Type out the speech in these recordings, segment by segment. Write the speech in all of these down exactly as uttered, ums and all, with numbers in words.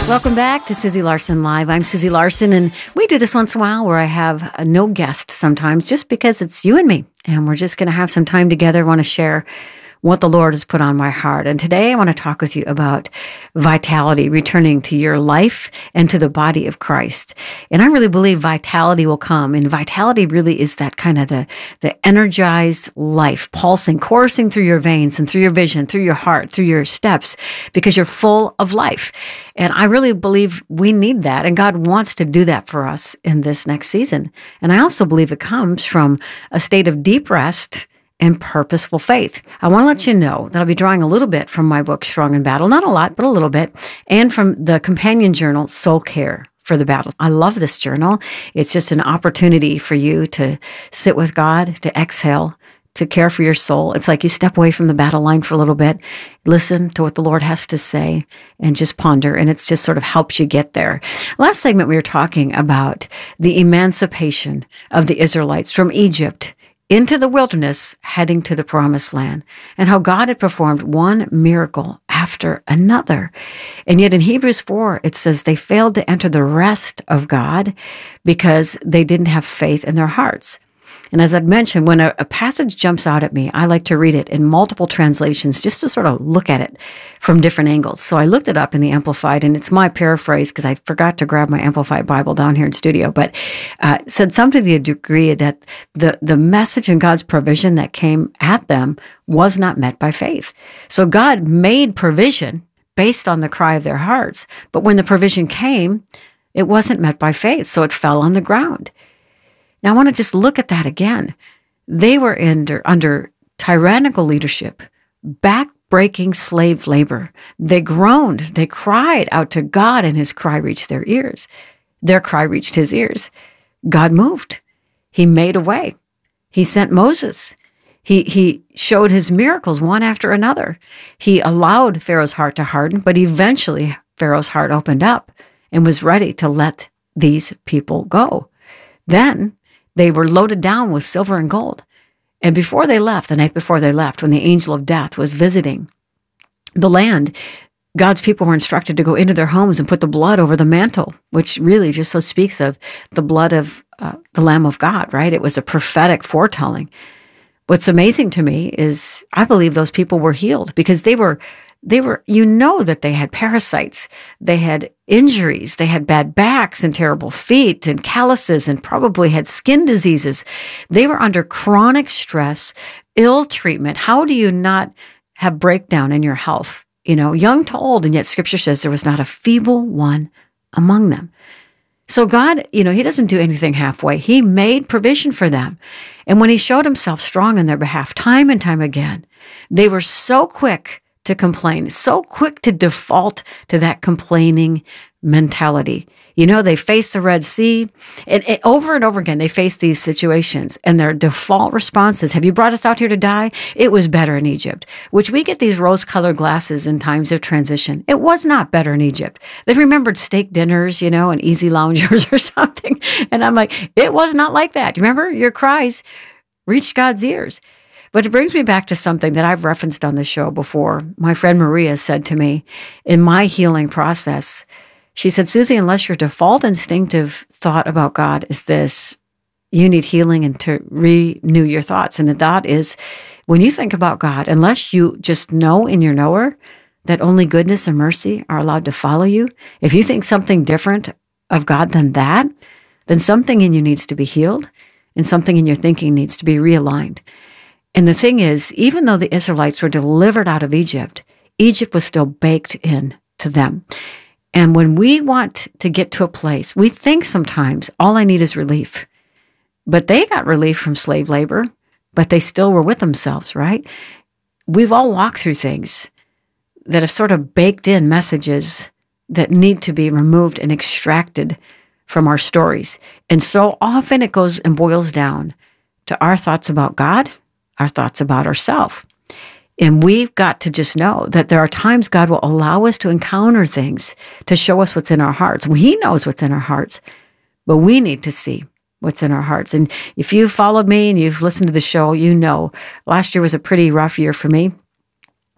Welcome back to Susie Larson Live. I'm Susie Larson, and we do this once in a while where I have a no guest sometimes just because it's you and me, and we're just going to have some time together. I want to share what the Lord has put on my heart. And today I want to talk with you about vitality, returning to your life and to the body of Christ. And I really believe vitality will come. And vitality really is that kind of the, the energized life, pulsing, coursing through your veins and through your vision, through your heart, through your steps, because you're full of life. And I really believe we need that. And God wants to do that for us in this next season. And I also believe it comes from a state of deep rest and purposeful faith. I want to let you know that I'll be drawing a little bit from my book, Strong in Battle, not a lot, but a little bit, and from the companion journal, Soul Care for the Battle. I love this journal. It's just an opportunity for you to sit with God, to exhale, to care for your soul. It's like you step away from the battle line for a little bit, listen to what the Lord has to say, and just ponder, and it's just sort of helps you get there. Last segment, we were talking about the emancipation of the Israelites from Egypt into the wilderness, heading to the promised land, and how God had performed one miracle after another. And yet in Hebrews four, it says they failed to enter the rest of God because they didn't have faith in their hearts. And as I'd mentioned, when a, a passage jumps out at me, I like to read it in multiple translations just to sort of look at it from different angles. So I looked it up in the Amplified, and it's my paraphrase because I forgot to grab my Amplified Bible down here in studio, but uh, it said something to the degree that the, the message and God's provision that came at them was not met by faith. So God made provision based on the cry of their hearts, but when the provision came, it wasn't met by faith, so it fell on the ground. Now, I want to just look at that again. They were under, under tyrannical leadership, back-breaking slave labor. They groaned, they cried out to God, and his cry reached their ears. Their cry reached his ears. God moved. He made a way. He sent Moses. He, he showed his miracles one after another. He allowed Pharaoh's heart to harden, but eventually Pharaoh's heart opened up and was ready to let these people go. Then they were loaded down with silver and gold. And before they left, the night before they left, when the angel of death was visiting the land, God's people were instructed to go into their homes and put the blood over the mantle, which really just so speaks of the blood of uh, the Lamb of God, right? It was a prophetic foretelling. What's amazing to me is I believe those people were healed because they were They were, you know that they had parasites, they had injuries, they had bad backs and terrible feet and calluses and probably had skin diseases. They were under chronic stress, ill treatment. How do you not have breakdown in your health? You know, young to old, and yet Scripture says there was not a feeble one among them. So God, you know, he doesn't do anything halfway. He made provision for them. And when he showed himself strong on their behalf time and time again, they were so quick to complain, so quick to default to that complaining mentality. You know, they face the Red Sea, and, and over and over again, they face these situations, and their default response is, have you brought us out here to die? It was better in Egypt, which we get these rose-colored glasses in times of transition. It was not better in Egypt. They remembered steak dinners, you know, and easy loungers or something, and I'm like, it was not like that. You remember? Your cries reached God's ears. But it brings me back to something that I've referenced on the show before. My friend Maria said to me in my healing process, she said, Susie, unless your default instinctive thought about God is this, you need healing and to renew your thoughts. And that is, when you think about God, unless you just know in your knower that only goodness and mercy are allowed to follow you, if you think something different of God than that, then something in you needs to be healed and something in your thinking needs to be realigned. And the thing is, even though the Israelites were delivered out of Egypt, Egypt was still baked in to them. And when we want to get to a place, we think sometimes all I need is relief. But they got relief from slave labor, but they still were with themselves, right? We've all walked through things that have sort of baked in messages that need to be removed and extracted from our stories. And so often it goes and boils down to our thoughts about God, our thoughts about ourselves. And we've got to just know that there are times God will allow us to encounter things to show us what's in our hearts. Well, he knows what's in our hearts, but we need to see what's in our hearts. And if you've followed me and you've listened to the show, you know last year was a pretty rough year for me.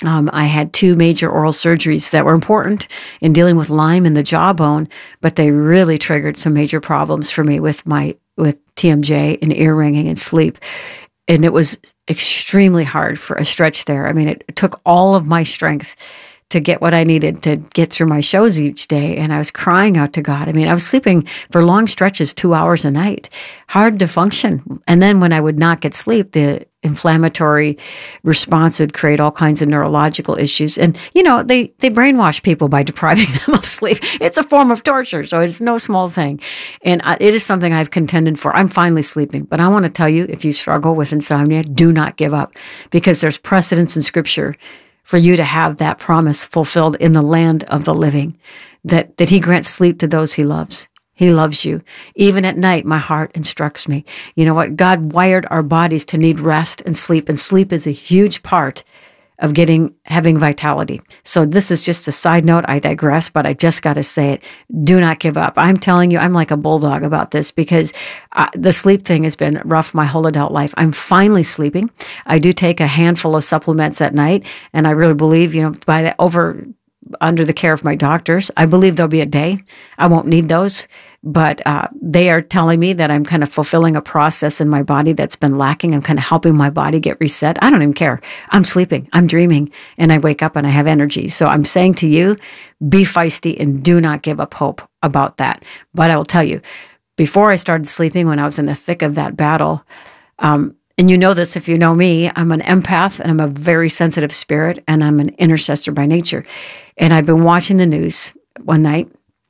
Um, I had two major oral surgeries that were important in dealing with Lyme and the jawbone, but they really triggered some major problems for me with my with T M J and ear ringing and sleep. And it was extremely hard for a stretch there. I mean, it took all of my strength to get what I needed to get through my shows each day. And I was crying out to God. I mean, I was sleeping for long stretches, two hours a night, hard to function. And then when I would not get sleep, the inflammatory response would create all kinds of neurological issues. And, you know, they, they brainwash people by depriving them of sleep. It's a form of torture, so it's no small thing. And I, it is something I've contended for. I'm finally sleeping. But I want to tell you, if you struggle with insomnia, do not give up, because there's precedence in Scripture for you to have that promise fulfilled in the land of the living, that, that he grants sleep to those he loves. He loves you. Even at night, my heart instructs me. You know what? God wired our bodies to need rest and sleep, and sleep is a huge part of getting, having vitality. So this is just a side note. I digress, but I just got to say it. Do not give up. I'm telling you, I'm like a bulldog about this, because uh, the sleep thing has been rough my whole adult life. I'm finally sleeping. I do take a handful of supplements at night, and I really believe, you know, by the over, under the care of my doctors, I believe there'll be a day I won't need those. But uh, they are telling me that I'm kind of fulfilling a process in my body that's been lacking. I'm kind of helping my body get reset. I don't even care. I'm sleeping. I'm dreaming. And I wake up and I have energy. So I'm saying to you, be feisty and do not give up hope about that. But I will tell you, before I started sleeping, when I was in the thick of that battle, um, and you know this if you know me, I'm an empath and I'm a very sensitive spirit, and I'm an intercessor by nature. And I've been watching the news one night.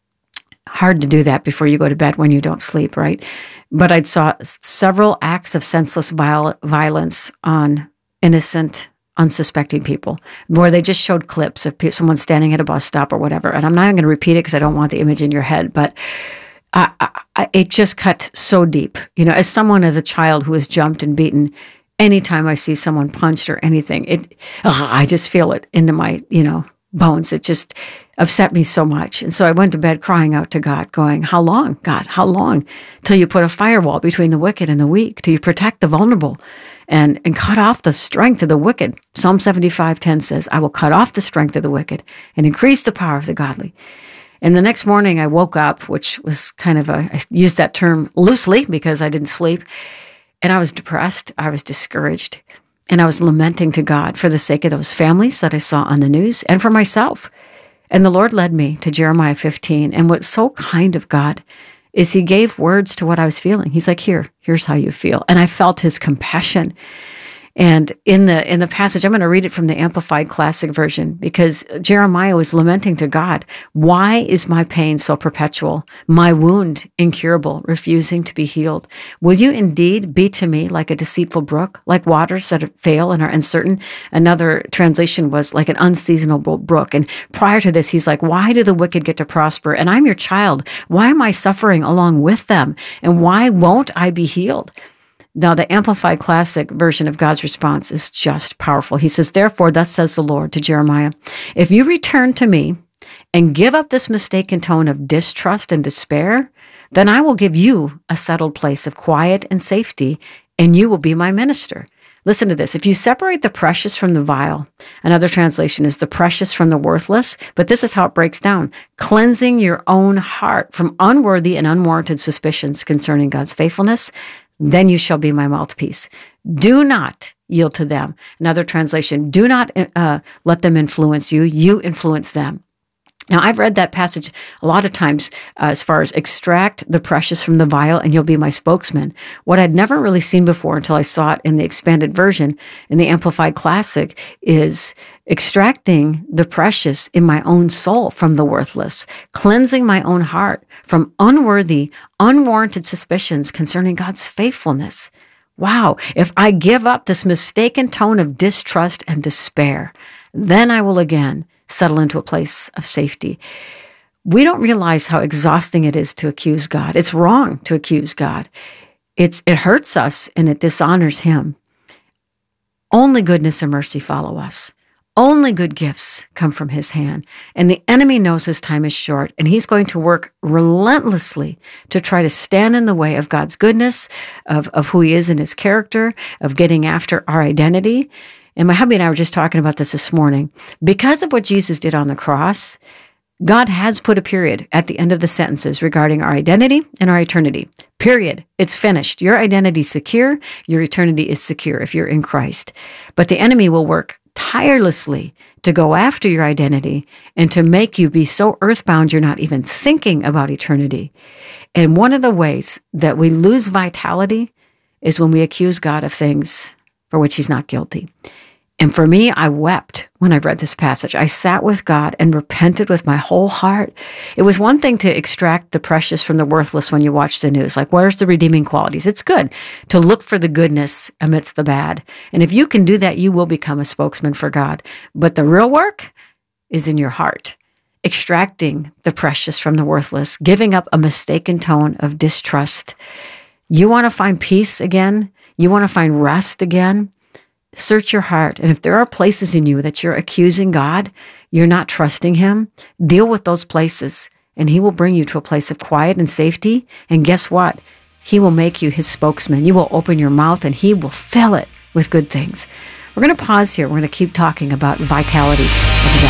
Hard to do that before you go to bed when you don't sleep, right? But I saw several acts of senseless viol- violence on innocent, unsuspecting people, where they just showed clips of pe- someone standing at a bus stop or whatever. And I'm not going to repeat it because I don't want the image in your head, but I, I, it just cut so deep. You know, as someone, as a child who was jumped and beaten, anytime I see someone punched or anything, it, ugh, I just feel it into my, you know, bones. It just upset me so much. And so I went to bed crying out to God, going, how long, God, how long till you put a firewall between the wicked and the weak, till you protect the vulnerable and, and cut off the strength of the wicked? Psalm seventy-five ten says, I will cut off the strength of the wicked and increase the power of the godly. And the next morning I woke up, which was kind of a, I used that term loosely because I didn't sleep, and I was depressed. I was discouraged. And I was lamenting to God for the sake of those families that I saw on the news and for myself. And the Lord led me to Jeremiah fifteen. And what's so kind of God is he gave words to what I was feeling. He's like, here, here's how you feel. And I felt his compassion. And in the in the passage, I'm going to read it from the Amplified Classic Version, because Jeremiah was lamenting to God, why is my pain so perpetual, my wound incurable, refusing to be healed? Will you indeed be to me like a deceitful brook, like waters that fail and are uncertain? Another translation was like an unseasonable brook. And prior to this, he's like, why do the wicked get to prosper? And I'm your child. Why am I suffering along with them? And why won't I be healed? Now, the Amplified Classic Version of God's response is just powerful. He says, therefore, thus says the Lord to Jeremiah, if you return to me and give up this mistaken tone of distrust and despair, then I will give you a settled place of quiet and safety, and you will be my minister. Listen to this. If you separate the precious from the vile, another translation is the precious from the worthless, but this is how it breaks down. Cleansing your own heart from unworthy and unwarranted suspicions concerning God's faithfulness, then you shall be my mouthpiece. Do not yield to them. Another translation, do not uh, let them influence you. You influence them. Now, I've read that passage a lot of times uh, as far as extract the precious from the vile and you'll be my spokesman. What I'd never really seen before until I saw it in the expanded version, in the Amplified Classic, is extracting the precious in my own soul from the worthless, cleansing my own heart from unworthy, unwarranted suspicions concerning God's faithfulness. Wow, if I give up this mistaken tone of distrust and despair, then I will again settle into a place of safety. We don't realize how exhausting it is to accuse God. It's wrong to accuse God. It's, it hurts us and it dishonors him. Only goodness and mercy follow us. Only good gifts come from his hand. And the enemy knows his time is short, and he's going to work relentlessly to try to stand in the way of God's goodness, of, of who he is in his character, of getting after our identity. And my hubby and I were just talking about this this morning. Because of what Jesus did on the cross, God has put a period at the end of the sentences regarding our identity and our eternity. Period. It's finished. Your identity is secure. Your eternity is secure if you're in Christ. But the enemy will work tirelessly to go after your identity and to make you be so earthbound you're not even thinking about eternity. And one of the ways that we lose vitality is when we accuse God of things for which he's not guilty. And for me, I wept when I read this passage. I sat with God and repented with my whole heart. It was one thing to extract the precious from the worthless when you watch the news. Like, where's the redeeming qualities? It's good to look for the goodness amidst the bad. And if you can do that, you will become a spokesman for God. But the real work is in your heart, extracting the precious from the worthless, giving up a mistaken tone of distrust. You want to find peace again? You want to find rest again? Search your heart. And if there are places in you that you're accusing God, you're not trusting him, deal with those places, and he will bring you to a place of quiet and safety. And guess what? He will make you his spokesman. You will open your mouth and he will fill it with good things. We're going to pause here. We're going to keep talking about vitality.